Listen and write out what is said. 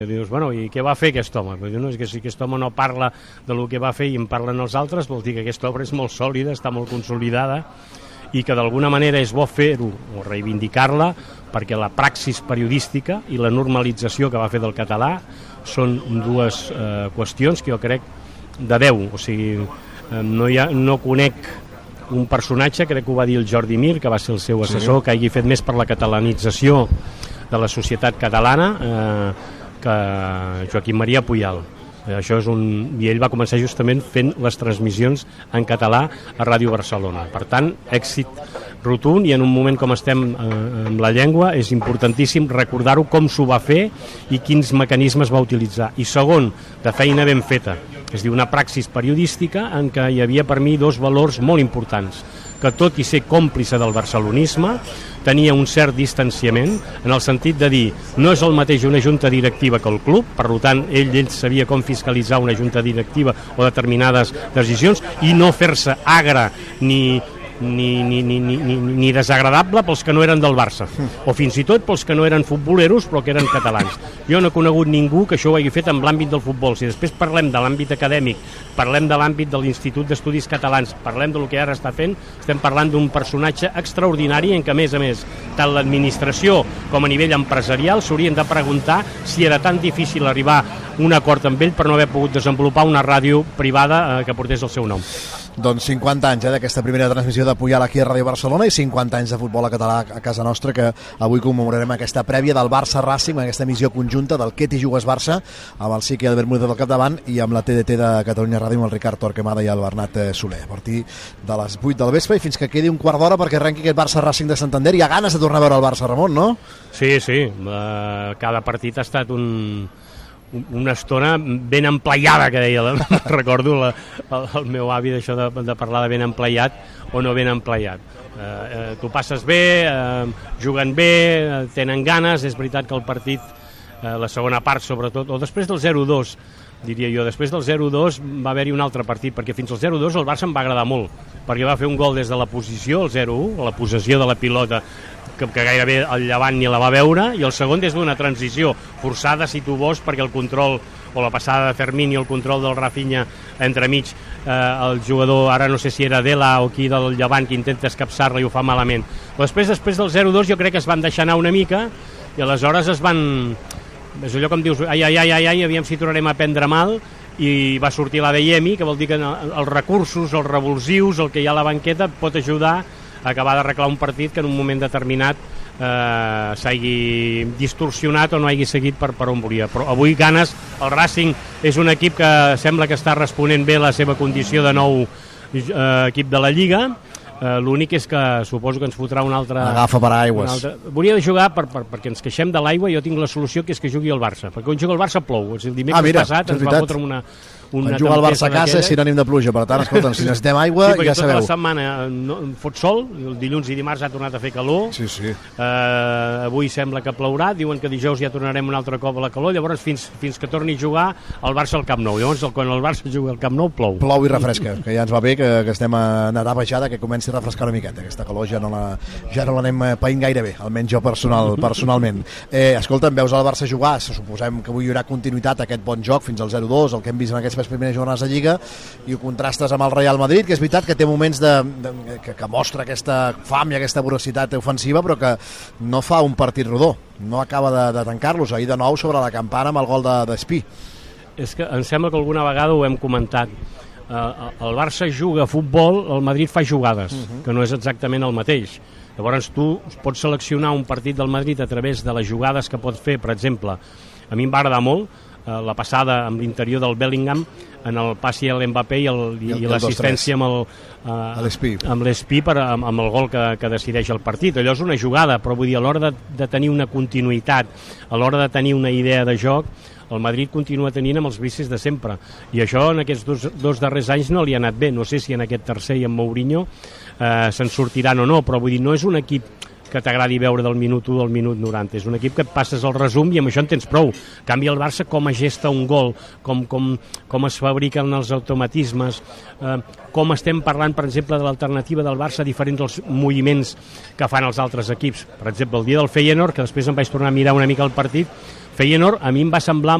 Dius, bueno, i què va fer aquest home? Però no, és que si aquest home no parla del que va fer i en parlen els altres, vol dir que aquesta obra és molt sòlida, està molt consolidada i que d'alguna manera és bo fer-ho o reivindicar-la perquè la praxis periodística i la normalització que va fer del català són dues qüestions que jo crec de 10, o sigui, no conec un personatge, crec que ho va dir el Jordi Mir, que va ser el seu assessor, que hagi fet més per la catalanització de la societat catalana que Joaquim Maria Puyal. Això és i ell va començar justament fent les transmissions en català a Ràdio Barcelona. Per tant, èxit rotund, i en un moment com estem amb la llengua és importantíssim recordar-ho, com s'ho va fer i quins mecanismes va utilitzar. I segon, de feina ben feta, és a dir, una praxis periodística en què hi havia per mi dos valors molt importants, que tot i ser còmplice del barcelonisme tenia un cert distanciament en el sentit de dir, no és el mateix una junta directiva que el club, per tant ell sabia com fiscalitzar una junta directiva o determinades decisions i no fer-se agre ni desagradable pels que no eren del Barça, o fins i tot pels que no eren futboleros però que eren catalans. Jo no he conegut ningú que això ho hagi fet en l'àmbit del futbol. Si després parlem de l'àmbit acadèmic, parlem de l'àmbit de l'Institut d'Estudis Catalans, parlem del que ara està fent, estem parlant d'un personatge extraordinari en què, a més, tant l'administració com a nivell empresarial s'haurien de preguntar si era tan difícil arribar a un acord amb ell per no haver pogut desenvolupar una ràdio privada que portés el seu nom. Doncs 50 anys d'aquesta primera transmissió de Puyal aquí a Ràdio Barcelona i 50 anys de futbol a català a casa nostra, que avui commemorarem aquesta prèvia del Barça-Racing, aquesta missió conjunta del Què t'hi jugues Barça, amb el Siqui Bermúdez al capdavant i amb la TDT de Catalunya Ràdio amb el Ricard Torquemada i el Bernat Soler. A partir de les 8 del vespre i fins que quedi un quart d'hora perquè arrenqui aquest Barça-Racing de Santander. Hi ha ganes de tornar a veure el Barça, Ramon, no? Sí, cada partit ha estat una estona ben empleiada, que deia, recordo el meu avi d'això de parlar de ben empleiat o no ben empleiat. Tu passes bé, juguen bé, tenen ganes. És veritat que el partit, la segona part sobretot, o després del 0-2, diria jo, després del 0-2 va haver-hi un altre partit, perquè fins al 0-2 el Barça em va agradar molt, perquè va fer un gol des de la posició, el 0-1, la possessió de la pilota, que gairebé el Llevant ni la va veure, i el segon des d'una transició forçada, si tu vols, perquè el control o la passada de Fermín i el control del Rafinha entremig, el jugador, ara no sé si era Dela o qui del Llevant, que intenta escapçar-la i ho fa malament. Però després del 0-2 jo crec que es van deixar anar una mica i aleshores es van... És allò com dius, ai, aviam si tornarem a prendre mal, i va sortir l'ADM, que vol dir que els recursos, els revulsius, el que hi ha a la banqueta pot ajudar a acabar d'arreglar un partit que en un moment determinat s'hagi distorsionat o no hagi seguit per on volia. Però avui ganes, el Racing és un equip que sembla que està responent bé a la seva condició de nou equip de la Lliga. L'únic és que suposo que ens fotrà un altre... Agafa per aigües. Volia jugar, perquè ens queixem de l'aigua, jo tinc la solució, que és que jugui el Barça, perquè quan juga el Barça plou. El dimecres passat ens va fotre una quan juga el Barça a casa és sinònim de pluja, per tant, escolta'm, si necessitem aigua, sí, ja sabeu. Tota la setmana fot sol, el dilluns i dimarts ha tornat a fer calor, sí. Avui sembla que plourà, diuen que dijous ja tornarem un altre cop a la calor, llavors fins que torni a jugar el Barça al Camp Nou. Llavors, quan el Barça juga al Camp Nou, plou. Plou i refresca, que ja ens va bé, que estem en etapa ja que comenci a refrescar una miqueta. Aquesta calor ja no l'anem païnt gaire bé, almenys jo personalment. Escolta'm, veus el Barça jugar, suposem que avui hi haurà continuïtat aquest bon joc fins al 0-2, el que hem vist en aquestes primeres jornades de Lliga, i ho contrastes amb el Real Madrid, que és veritat que té moments que mostra aquesta fam i aquesta voracitat ofensiva, però que no fa un partit rodó, no acaba de tancar-los. Ahir de nou sobre la campana amb el gol d'Espí. És que em sembla que alguna vegada ho hem comentat. El Barça juga a futbol, el Madrid fa jugades, que no és exactament el mateix. Llavors tu pots seleccionar un partit del Madrid a través de les jugades que pot fer. Per exemple, a mi em va agradar molt la passada amb l'interior del Bellingham en el passi a l'Mbappé i l'assistència amb l'Espí amb el gol que decideix el partit. Allò és una jugada, però vull dir, a l'hora de tenir una continuïtat, a l'hora de tenir una idea de joc, el Madrid continua tenint amb els vicis de sempre, i això en aquests dos darrers anys no li ha anat bé. No sé si en aquest tercer i en Mourinho se'n sortiran o no, però vull dir, no és un equip que t'agradi veure del minut 1 al minut 90. És un equip que et passes el resum i amb això en tens prou. En canvi, el Barça com es gesta un gol, com es fabriquen els automatismes, com estem parlant, per exemple, de l'alternativa del Barça diferents dels moviments que fan els altres equips. Per exemple, el dia del Feyenoord, que després em vaig tornar a mirar una mica el partit, Feyenoord a mi em va semblar